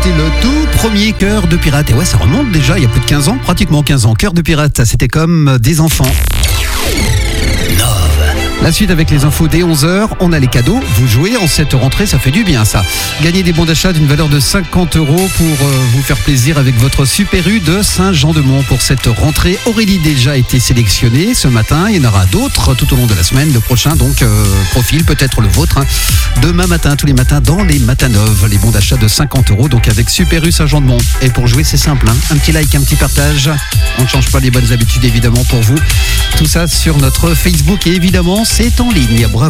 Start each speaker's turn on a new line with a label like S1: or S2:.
S1: C'était le tout premier Cœur de Pirate. Et ouais, ça remonte déjà, il y a plus de 15 ans, pratiquement 15 ans. Cœur de Pirate, ça c'était comme des enfants. La suite avec les infos dès 11h, on a les cadeaux. Vous jouez en cette rentrée, ça fait du bien ça. Gagnez des bons d'achat d'une valeur de 50 € pour vous faire plaisir avec votre Super U de Saint-Jean-de-Mont pour cette rentrée. Aurélie déjà été sélectionnée ce matin. Il y en aura d'autres tout au long de la semaine. Le prochain donc profil, peut-être le vôtre. Demain matin, tous les matins dans les Matanov. Les bons d'achat de 50 € donc avec Super U Saint-Jean-de-Mont. Et pour jouer c'est simple, un petit like, un petit partage. On ne change pas les bonnes habitudes évidemment pour vous. Tout ça sur notre Facebook et évidemment c'est en ligne. Bravo.